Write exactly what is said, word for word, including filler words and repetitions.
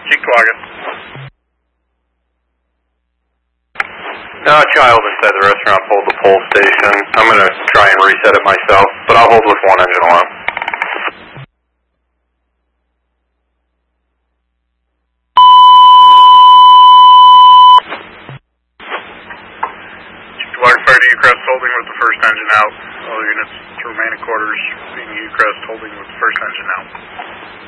Cheektowaga. Uh, child inside the restaurant pulled the pole station. I'm going to try and reset it myself, but I'll hold with one engine alarm. Cheektowaga Fire to Ucrest holding with the first engine out. All units to remaining quarters being Ucrest holding with the first engine out.